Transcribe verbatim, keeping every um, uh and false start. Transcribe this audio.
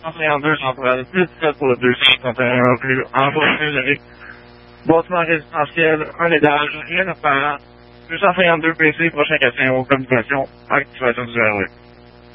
cent cinquante-deux centrales, dix-sept pour le deux cent trente et un rue Ambroise-Frédéric. Bâtiment résidentiel, un étage, rien d'apparent. deux cent cinquante-deux P C, prochain question aux communications, activation du R E.